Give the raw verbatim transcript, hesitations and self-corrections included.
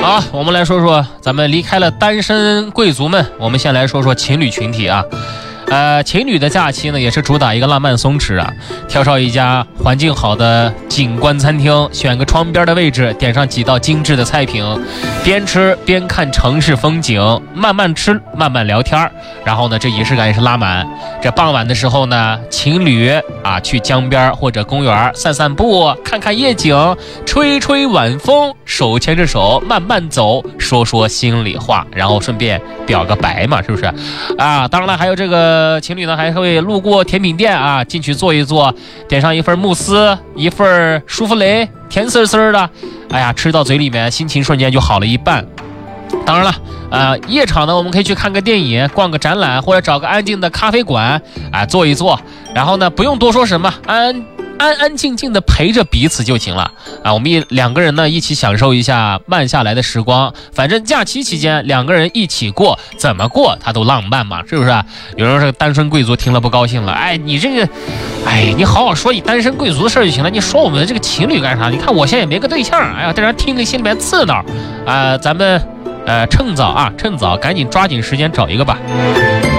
好，我们来说说，咱们离开了单身贵族们，我们先来说说情侣群体啊。呃，情侣的假期呢，也是主打一个浪漫松弛啊。挑上一家环境好的景观餐厅，选个窗边的位置，点上几道精致的菜品，边吃边看城市风景，慢慢吃，慢慢聊天，然后呢，这仪式感也是拉满。这傍晚的时候呢，情侣啊去江边或者公园散散步，看看夜景，吹吹晚风，手牵着手慢慢走，说说心里话，然后顺便表个白嘛，是不是？啊，当然了，还有这个。呃，情侣呢还会路过甜品店啊，进去坐一坐，点上一份慕斯，一份舒芙蕾，甜丝丝的，哎呀，吃到嘴里面，心情瞬间就好了一半。当然了，呃，夜场呢，我们可以去看个电影，逛个展览，或者找个安静的咖啡馆，啊、呃，坐一坐，然后呢，不用多说什么，安安安静静的陪着彼此就行了啊。我们一两个人呢，一起享受一下慢下来的时光。反正假期期间两个人一起过，怎么过它都浪漫嘛，是不是？有人说单身贵族听了不高兴了，哎，你这个，哎，你好好说你单身贵族的事就行了，你说我们这个情侣干啥？你看我现在也没个对象，哎呀，这人听着心里面刺挠啊、呃。咱们呃趁早啊，趁早赶紧抓紧时间找一个吧。